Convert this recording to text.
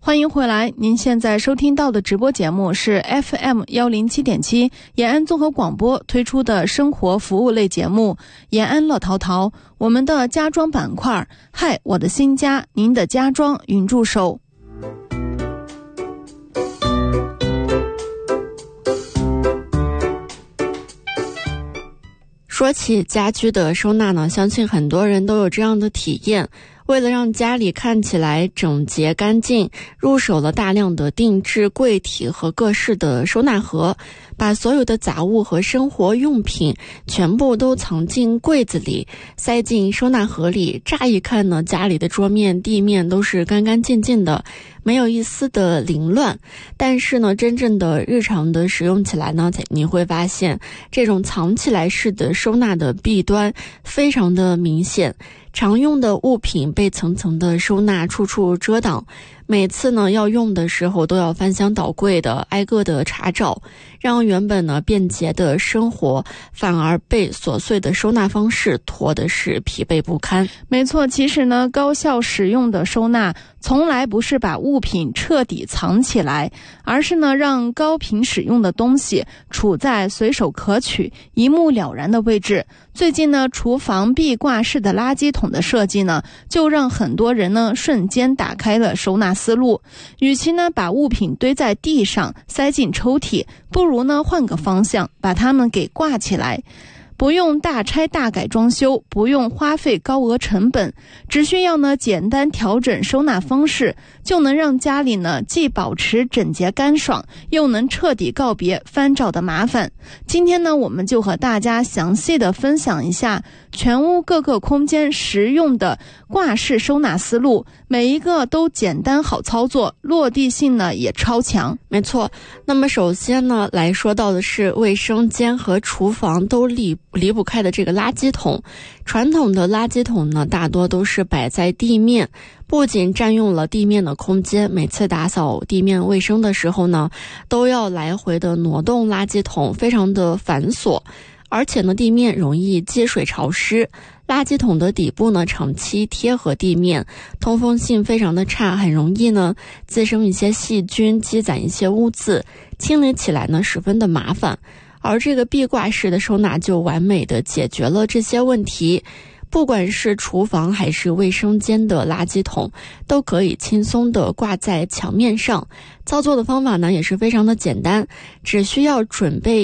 欢迎回来，您现在收听到的直播节目是 FM107.7 延安综合广播推出的生活服务类节目延安乐淘淘，我们的家装板块，嗨，我的新家，您的家装云助手。 说起家居的收纳呢，相信很多人都有这样的体验。为了让家里看起来整洁干净，入手了大量的定制柜体和各式的收纳盒，把所有的杂物和生活用品全部都藏进柜子里，塞进收纳盒里。乍一看呢，家里的桌面、地面都是干干净净的，没有一丝的凌乱。但是呢，真正的日常的使用起来呢，你会发现这种藏起来式的收纳的弊端非常的明显。常用的物品被层层的收纳，处处遮挡，每次呢要用的时候都要翻箱倒柜的挨个的查找，让原本呢便捷的生活反而被琐碎的收纳方式拖得是疲惫不堪。 没错，其实呢，高效使用的收纳从来不是把物品彻底藏起来，而是呢让高频使用的东西处在随手可取、一目了然的位置。最近呢，厨房壁挂式的垃圾桶的设计呢，就让很多人呢瞬间打开了收纳思路。与其呢把物品堆在地上塞进抽屉，不如呢换个方向，把它们给挂起来。不用大拆大改装修，不用花费高额成本，只需要呢简单调整收纳方式，就能让家里呢既保持整洁干爽，又能彻底告别翻找的麻烦。今天呢，我们就和大家详细的分享一下全屋各个空间实用的挂式收纳思路，每一个都简单好操作，落地性呢也超强。 没错，那么首先呢来说到的是卫生间和厨房都离不开的这个垃圾桶。传统的垃圾桶呢，大多都是摆在地面，不仅占用了地面的空间，每次打扫地面卫生的时候呢，都要来回的挪动垃圾桶，非常的繁琐。而且呢，地面容易积水潮湿，垃圾桶的底部呢长期贴合地面，通风性非常的差，很容易呢滋生一些细菌，积攒一些污渍，清理起来呢十分的麻烦。而这个壁挂式的收纳就完美的解决了这些问题，不管是厨房还是卫生间的垃圾桶，都可以轻松的挂在墙面上。操作的方法呢也是非常的简单，只需要准备